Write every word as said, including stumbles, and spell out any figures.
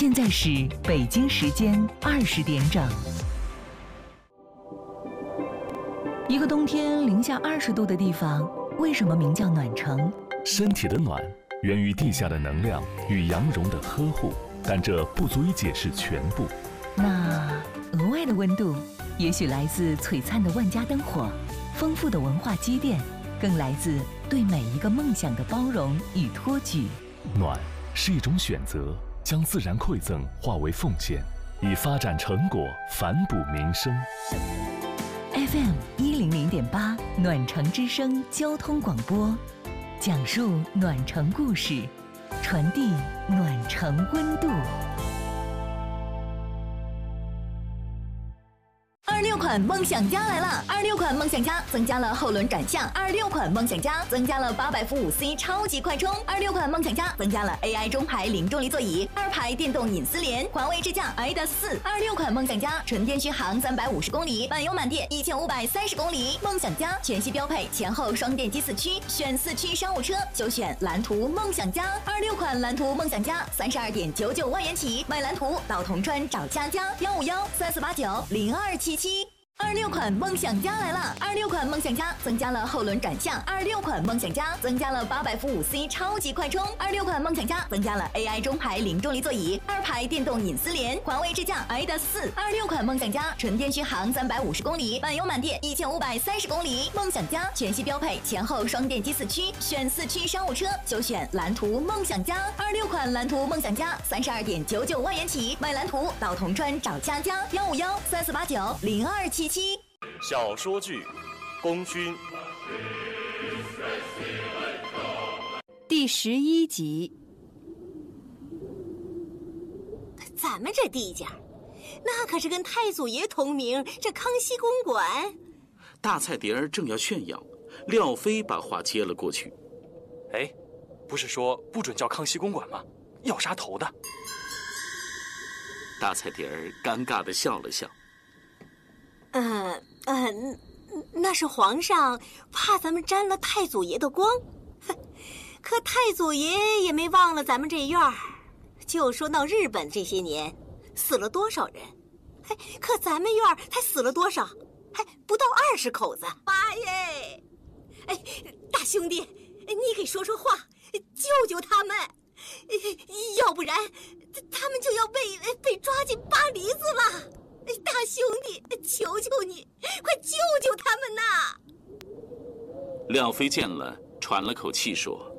现在是北京时间二十点整。一个冬天零下二十度的地方，为什么名叫暖城？ 身体的暖源于地下的能量与羊绒的呵护，但这不足以解释全部。 那额外的温度，也许来自璀璨的万家灯火，丰富的文化积淀，更来自对每一个梦想的包容与托举。 暖是一种选择，将自然馈赠化为奉献，以发展成果反哺民生。 F M 一零零点八暖城之声交通广播，讲述暖城故事，传递暖城温度。二六款梦想家来了！二六款梦想家增加了后轮转向，二六款梦想家增加了八百伏五 C 超级快充，二六款梦想家增加了 A I 中排零重力座椅，二排电动隐私联，华为智驾 I D A S 四。二六款梦想家纯电续航三百五十公里，满油满电一千五百三十公里。梦想家全系标配前后双电机四驱，选四驱商务车就选蓝图梦想家。二六款蓝图梦想家三十二点九九万元起，买蓝图到铜川找佳佳幺五幺三四八九零二七七。二六款梦想家来了！二六款梦想家增加了后轮转向，二六款梦想家增加了八百伏五 C 超级快充，二六款梦想家增加了 A I 中排零重力座椅，二排电动隐私联，华为智驾 I D A S 四。二六款梦想家纯电续航三百五十公里，满油满电一千五百三十公里。梦想家全系标配前后双电机四驱，选四驱商务车就选蓝图梦想家。二六款蓝图梦想家三十二点九九万元起，买蓝图到铜川找佳佳幺五幺三四八九零二七七。 小说剧《功勋》 第十一集。 咱们这地界，那可是跟太祖爷同名，这康熙公馆。 大菜碟儿正要炫耀，廖飞把话接了过去。 哎，不是说不准叫康熙公馆吗？要杀头的。 大菜碟儿尴尬地笑了笑。 嗯嗯，那是皇上怕咱们沾了太祖爷的光，可太祖爷也没忘了咱们这院儿。就说闹日本这些年死了多少人，哎，可咱们院儿才死了多少？还不到二十口子。妈耶！哎，大兄弟，你给说说话，救救他们，要不然他们就要被被抓进巴黎子了。大兄弟，求求你，快救救他们呐！ 廖飞见了，喘了口气说：“